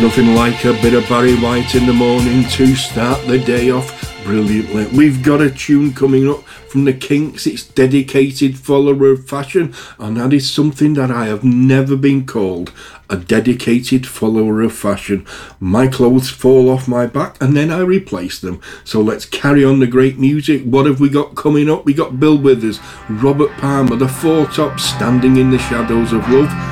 Nothing like a bit of Barry White in the morning to start the day off brilliantly. We've got a tune coming up from the Kinks. It's dedicated follower of fashion, and that is something that I have never been called, a dedicated follower of fashion. My clothes fall off my back and then I replace them. So let's carry on the great music. What have we got coming up? We got Bill Withers, Robert Palmer, the Four Tops, Standing in the Shadows of Love.